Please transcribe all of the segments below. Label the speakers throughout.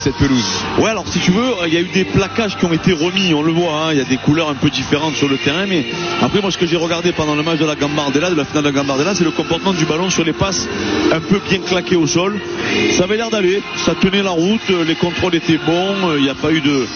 Speaker 1: cette pelouse.
Speaker 2: Ouais, alors si tu veux, il y a eu des plaquages qui ont été remis, on le voit, il y a des couleurs un peu différentes sur le terrain, mais après moi ce que j'ai regardé pendant le match de la Gambardella, de la finale de la Gambardella, c'est le comportement du ballon sur les passes un peu bien claquées au sol. Ça avait l'air d'aller, ça tenait la route, les contrôles étaient bons, il n'y a pas eu de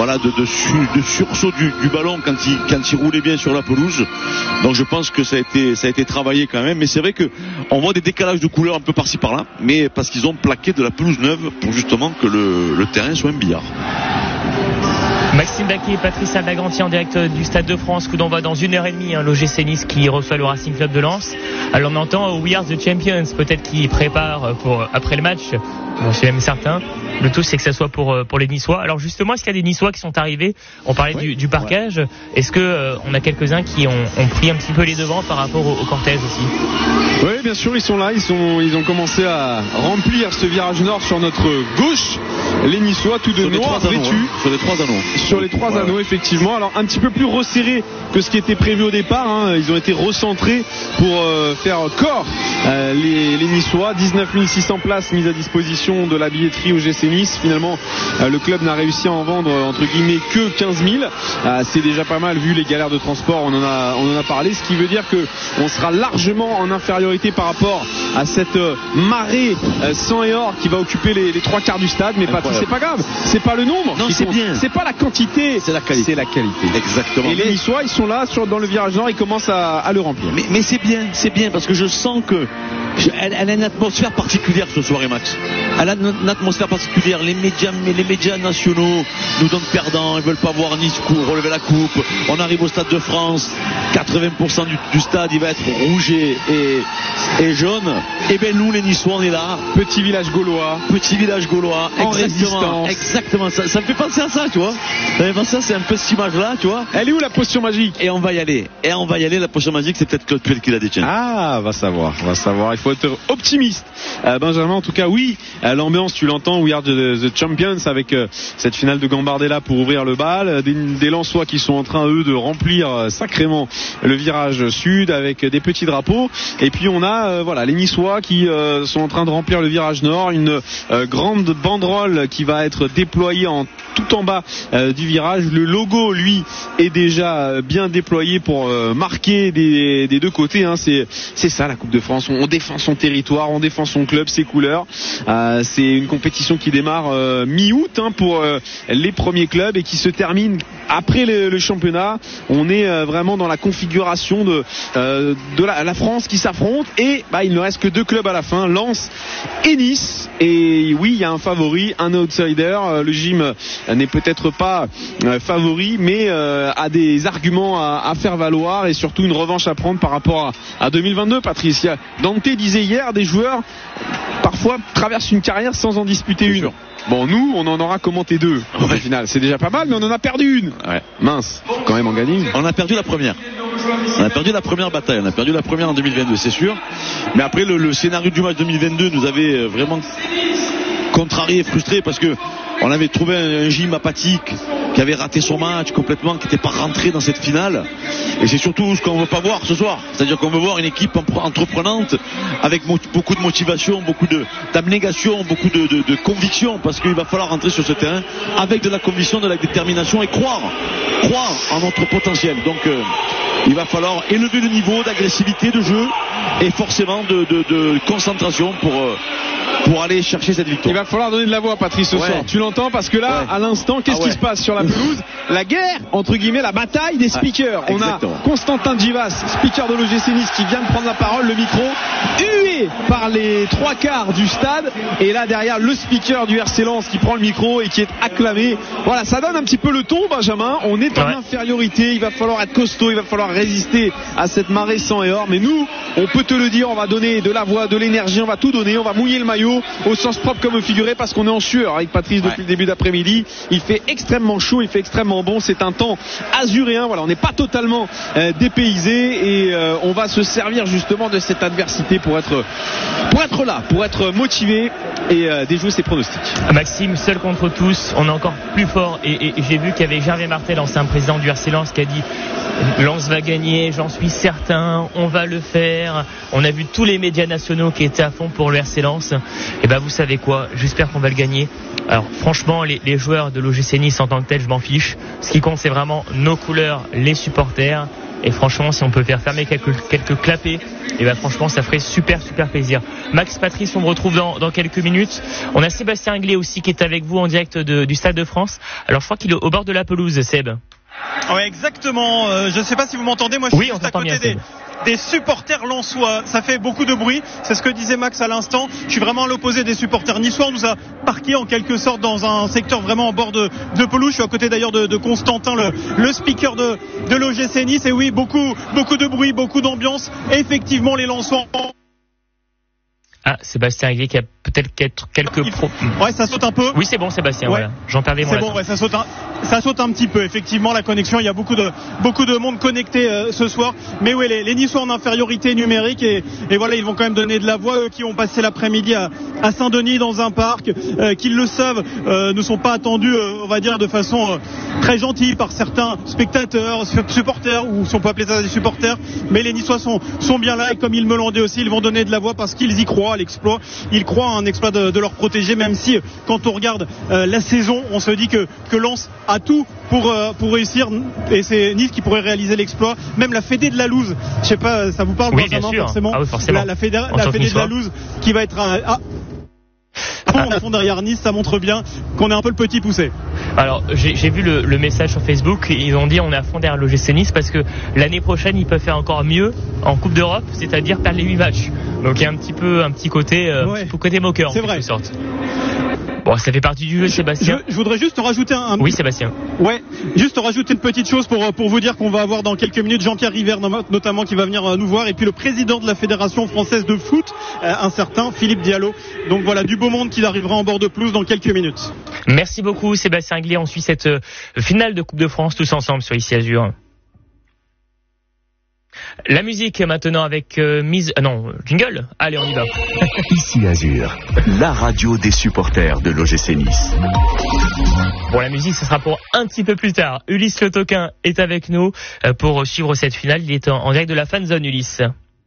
Speaker 2: sursaut du ballon quand il roulait bien sur la pelouse. Donc je pense que ça a été travaillé quand même, mais c'est vrai que on voit des décalages de couleurs un peu par-ci par-là, mais parce qu'ils ont plaqué de la pelouse neuve pour justement que le terrain soit un billard.
Speaker 3: Maxime Baquet et Patrice Aldaganti en direct du Stade de France. Coup d'envoi dans 1h30. L'OGC Nice qui reçoit le Racing Club de Lens. Alors on entend We Are the Champions, peut-être qu'ils préparent pour après le match. Bon, c'est même certain. Le tout c'est que ça soit pour les Niçois. Alors justement, est-ce qu'il y a des Niçois qui sont arrivés? On parlait du parquage. Ouais. Est-ce que on a quelques-uns qui ont pris un petit peu les devants par rapport au cortège aussi?
Speaker 1: Oui, bien sûr, ils sont là. Ils ont commencé à remplir ce virage nord sur notre gauche. Les Niçois, tout de noir vêtus.
Speaker 2: Sur les 3 anneaux.
Speaker 1: Sur les 3 anneaux, effectivement. Alors un petit peu plus resserré que ce qui était prévu au départ. Ils ont été recentrés pour faire corps les Niçois. 19 600 places mises à disposition de la billetterie au GC Nice. Finalement, le club n'a réussi à en vendre entre guillemets que 15 000. C'est déjà pas mal vu les galères de transport. On en a parlé. Ce qui veut dire que on sera largement en infériorité par rapport à cette marée sang et or qui va occuper les 3 quarts du stade. Mais c'est pas grave. C'est pas le nombre.
Speaker 2: Non, c'est bien.
Speaker 1: C'est pas la quantité.
Speaker 2: C'est la qualité.
Speaker 1: C'est la qualité.
Speaker 2: Exactement.
Speaker 1: Et les Niçois, ils sont là dans le virage nord. Ils commencent à le remplir.
Speaker 2: Mais c'est bien parce que je sens que elle a une atmosphère particulière ce soir, Max. Elle a une atmosphère particulière. Les médias nationaux nous donnent perdants. Ils veulent pas voir Nice relever la coupe. On arrive au Stade de France. 80% du stade, il va être rouge et jaune. Et ben nous, les Niçois, on est là.
Speaker 1: Petit village gaulois.
Speaker 2: En résistance. Exactement. Ça me fait penser à ça, tu vois. Ça me fait penser à ça, c'est un peu cette image-là, tu vois.
Speaker 1: Elle est où la potion magique?
Speaker 2: Et on va y aller. La potion magique, c'est peut-être Claude Puel qui la détient.
Speaker 1: Ah, va savoir. Il faut être optimiste. Benjamin, en tout cas, oui. L'ambiance, tu l'entends. We are the champions avec cette finale de Gambardella pour ouvrir le bal. Des Lensois qui sont en train, eux, de remplir sacrément le virage sud avec des petits drapeaux. Et puis on a les Niçois qui sont en train de remplir le virage nord. Une grande banderole qui va être déployée tout en bas du virage. Le logo, lui, est déjà bien déployé pour marquer des deux côtés. C'est ça la Coupe de France. On défend son territoire, on défend son club, ses couleurs. C'est une compétition qui démarre mi-août pour les premiers clubs et qui se termine après le championnat. On est vraiment dans la configuration de la France qui s'affronte et il ne reste que 2 clubs à la fin, Lens et Nice. Et oui, il y a un favori, un outsider. Le gym n'est peut-être pas favori, mais a des arguments à faire valoir et surtout une revanche à prendre par rapport à 2022. Patricia, Dante disait hier, des joueurs parfois traversent une carrière sans en disputer une. Sûr. Bon, nous, on en aura commenté 2 au final. C'est déjà pas mal, mais on en a perdu une. Ouais. Mince, quand même en gagner une.
Speaker 2: On a perdu la première. On a perdu la première bataille. On a perdu la première en 2022, c'est sûr. Mais après, le scénario du match 2022 nous avait vraiment contrarié et frustré parce que on avait trouvé un gym apathique qui avait raté son match complètement, qui n'était pas rentré dans cette finale. Et c'est surtout ce qu'on ne veut pas voir ce soir. C'est-à-dire qu'on veut voir une équipe entreprenante avec beaucoup de motivation, beaucoup d'abnégation, beaucoup de conviction, parce qu'il va falloir rentrer sur ce terrain avec de la conviction, de la détermination et croire en notre potentiel. Donc il va falloir élever le niveau d'agressivité de jeu et forcément de concentration pour aller chercher cette victoire.
Speaker 1: Il va falloir donner de la voix, Patrice, ce soir. Tu l'entends parce que là, à l'instant, qu'est-ce qui se passe sur la pelouse? La guerre, entre guillemets, la bataille des speakers. On a Constantin Givas, speaker de l'OGC Nice, qui vient de prendre la parole, le micro, hué par les 3 quarts du stade. Et là, derrière, le speaker du RC Lens qui prend le micro et qui est acclamé. Voilà, ça donne un petit peu le ton, Benjamin. On est en infériorité. Il va falloir être costaud, il va falloir résister à cette marée sang et or. Mais nous, on peut te le dire, on va donner de la voix, de l'énergie, on va tout donner, on va mouiller le maillot au sens propre comme au figuré parce qu'on est en sueur avec Patrice depuis le début d'après-midi. Il fait extrêmement chaud, il fait extrêmement bon. C'est un temps azuréen. Voilà, on n'est pas totalement dépaysé et on va se servir justement de cette adversité pour être là, pour être motivé et déjouer ses pronostics.
Speaker 3: Maxime, seul contre tous, on est encore plus fort et j'ai vu qu'il y avait Gervais Martel, ancien président du RC Lens, qui a dit Lens va gagner, j'en suis certain, on va le faire. On a vu tous les médias nationaux qui étaient à fond pour le RC Lens. Et ben vous savez quoi, j'espère qu'on va le gagner. Alors franchement, les joueurs de l'OGC Nice en tant que tel, je m'en fiche. Ce qui compte, c'est vraiment nos couleurs, les supporters. Et franchement, si on peut faire fermer quelques clapets, et ben franchement, ça ferait super plaisir. Max, Patrice, on me retrouve dans quelques minutes. On a Sébastien Anglais aussi qui est avec vous en direct du Stade de France. Alors je crois qu'il est au bord de la pelouse, Seb.
Speaker 4: Ouais, exactement. Je ne sais pas si vous m'entendez. Moi, je suis juste à côté des supporters lensois. Ça fait beaucoup de bruit. C'est ce que disait Max à l'instant. Je suis vraiment à l'opposé des supporters niçois. On nous a parqué en quelque sorte dans un secteur vraiment en bord de pelouse. Je suis à côté d'ailleurs de Constantin, le speaker de l'OGC Nice. Et oui, beaucoup de bruit, beaucoup d'ambiance. Et effectivement, les lensois.
Speaker 3: Ah, Sébastien Aguier qui a peut-être quelques pros.
Speaker 4: Ouais, ça saute un peu.
Speaker 3: Oui, c'est bon, Sébastien. Ouais. Voilà. J'en perdais moi.
Speaker 4: C'est bon, ouais, ça saute un petit peu. Effectivement, la connexion, il y a beaucoup de monde connecté ce soir. Mais oui, les Niçois en infériorité numérique et voilà, ils vont quand même donner de la voix. Eux qui ont passé l'après-midi à Saint-Denis dans un parc, qu'ils le savent, ne sont pas attendus, on va dire, de façon très gentille par certains spectateurs, supporters, ou si on peut appeler ça des supporters. Mais les Niçois sont bien là et comme ils me l'ont dit aussi, ils vont donner de la voix parce qu'ils y croient à l'exploit. Ils croient à un exploit de leur protéger, même si quand on regarde la saison, on se dit que Lens a tout pour réussir et c'est Nice qui pourrait réaliser l'exploit. Même la Fédé de la Louse, je sais pas, ça vous parle,
Speaker 3: oui,
Speaker 4: Benjamin,
Speaker 3: forcément. Ah oui, forcément.
Speaker 4: La Fédé de la Louse qui va être à fond derrière Nice, ça montre bien qu'on est un peu le petit poussé.
Speaker 3: Alors j'ai vu le message sur Facebook, ils ont dit on est à fond derrière l'OGC Nice parce que l'année prochaine ils peuvent faire encore mieux en Coupe d'Europe, c'est-à-dire perdre les 8 matchs. Donc il y a un petit côté côté moqueur en quelque sorte. Bon, ça fait partie du jeu, Sébastien.
Speaker 4: Je voudrais juste rajouter
Speaker 3: Oui, Sébastien.
Speaker 4: Ouais, juste rajouter une petite chose pour vous dire qu'on va avoir dans quelques minutes Jean-Pierre River notamment qui va venir nous voir et puis le président de la Fédération française de foot, un certain Philippe Diallo. Donc voilà, du beau monde qui arrivera en bord de pelouse dans quelques minutes.
Speaker 3: Merci beaucoup Sébastien Aguier. On suit cette finale de Coupe de France tous ensemble sur Ici Azur. La musique maintenant avec jingle. Allez, on y va.
Speaker 5: Ici Azur, la radio des supporters de l'OGC Nice.
Speaker 3: Bon, la musique, ce sera pour un petit peu plus tard. Ulysse Le Toquin est avec nous pour suivre cette finale. Il est en direct de la fan zone, Ulysse.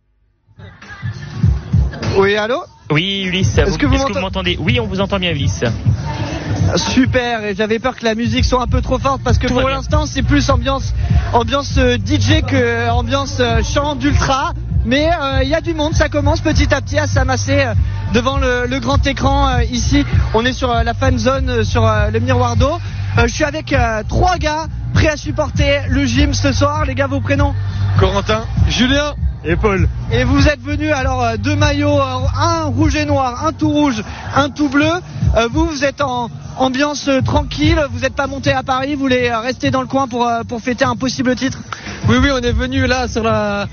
Speaker 6: Oui, allô ?
Speaker 3: Oui, Ulysse. Est-ce que vous m'entendez ? Oui, on vous entend bien, Ulysse.
Speaker 6: Super, et j'avais peur que la musique soit un peu trop forte parce que pour l'instant c'est plus ambiance DJ que ambiance chant d'ultra, mais il y a du monde, ça commence petit à petit à s'amasser devant le grand écran ici. On est sur la fan zone, sur le miroir d'eau. Je suis avec 3 gars prêts à supporter le gym ce soir. Les gars, vos prénoms ?
Speaker 7: Corentin, Julien et Paul.
Speaker 6: Et vous êtes venus alors 2 maillots, un rouge et noir, un tout rouge, un tout bleu. Vous êtes en ambiance tranquille, vous n'êtes pas monté à Paris, vous voulez rester dans le coin pour fêter un possible titre ?
Speaker 7: Oui, on est venu là sur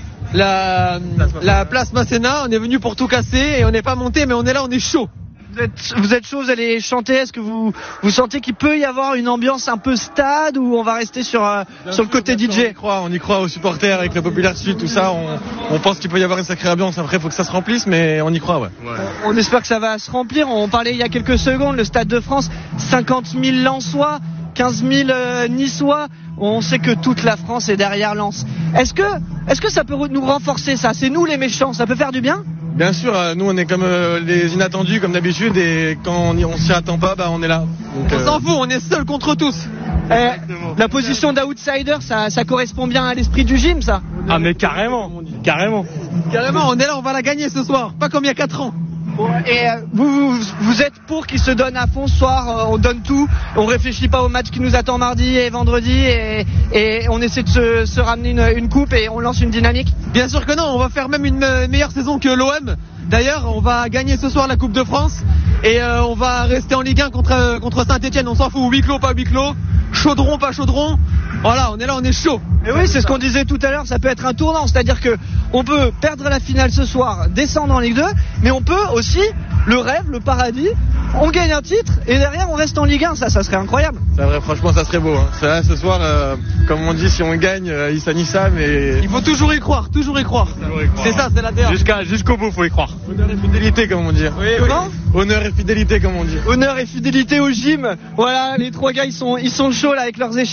Speaker 7: la place Masséna, on est venu pour tout casser et on n'est pas monté, mais on est là, on est chaud.
Speaker 6: Vous êtes chaud, vous allez chanter. Est-ce que vous sentez qu'il peut y avoir une ambiance un peu stade ou on va rester sur le côté DJ ?
Speaker 7: On y croit aux supporters avec le Populaire Sud, tout ça. On pense qu'il peut y avoir une sacrée ambiance. Après, il faut que ça se remplisse, mais on y croit, ouais.
Speaker 6: On espère que ça va se remplir. On parlait il y a quelques secondes, le Stade de France, 50 000 Lensois, 15 000 Niçois. On sait que toute la France est derrière Lens. Est-ce que ça peut nous renforcer, ça ? C'est nous les méchants, ça peut faire du bien ?
Speaker 7: Bien sûr, nous on est comme les inattendus comme d'habitude et quand on s'y attend pas, on est là. Donc, on s'en fout, on est seul contre tous.
Speaker 6: La position d'outsider, ça correspond bien à l'esprit du gym, ça ?
Speaker 7: Ah mais carrément, on est là, on va la gagner ce soir, pas comme il y a 4 ans.
Speaker 6: Et vous êtes pour qu'ils se donnent à fond ce soir, on donne tout, on réfléchit pas au match qui nous attend mardi et vendredi et on essaie de se ramener une coupe et on lance une dynamique ?
Speaker 7: Bien sûr que non, on va faire même une meilleure saison que l'OM. D'ailleurs, on va gagner ce soir la Coupe de France et on va rester en Ligue 1 contre Saint-Etienne, on s'en fout, huis clos, pas huis clos, chaudron, pas chaudron. Voilà, on est là, on est chaud.
Speaker 6: Et oui, c'est ce qu'on disait tout à l'heure, ça peut être un tournant, c'est-à-dire que on peut perdre la finale ce soir, descendre en Ligue 2, mais on peut aussi, le rêve, le paradis, on gagne un titre et derrière on reste en Ligue 1, ça serait incroyable.
Speaker 7: C'est vrai, franchement ça serait beau. Là, ce soir, comme on dit, si on gagne, Issa Nissa, mais... Il faut toujours y croire. C'est ça, c'est l'ADN. Jusqu'au bout, faut y croire. Honneur et fidélité, comme on dit.
Speaker 6: Oui.
Speaker 7: Honneur et fidélité, comme on dit.
Speaker 6: Honneur et fidélité au gym. Voilà, les 3 gars, ils sont chauds là avec leurs écharpes.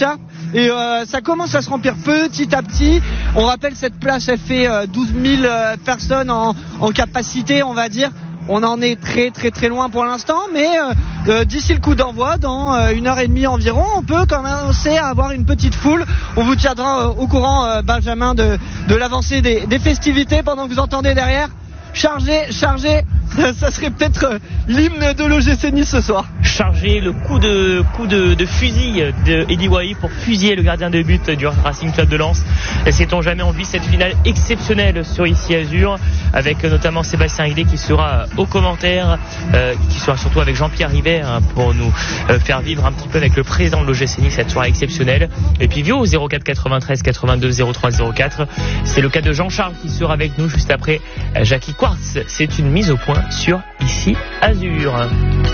Speaker 6: et ça commence à se remplir petit à petit. On rappelle cette place, elle fait 12 000 personnes en capacité, on va dire. On en est très très très loin pour l'instant, mais d'ici le coup d'envoi, dans 1h30 environ, on peut commencer à avoir une petite foule. On vous tiendra au courant, Benjamin, de l'avancée des festivités pendant que vous entendez derrière. Chargé, ça serait peut-être l'hymne de l'OGC Nice ce soir.
Speaker 3: Chargé, le coup de fusil de Eddie Wahi pour fusiller le gardien de but du Racing Club de Lens. Sait-on jamais, on vit cette finale exceptionnelle sur Ici Azur, avec notamment Sébastien Higuet qui sera aux commentaires, qui sera surtout avec Jean-Pierre Rivet pour nous faire vivre un petit peu avec le président de l'OGC Nice cette soirée exceptionnelle. Et puis Vio au 04 93 82 03 04, c'est le cas de Jean-Charles qui sera avec nous juste après Jackie Quartz. C'est une mise au point sur Ici Azur.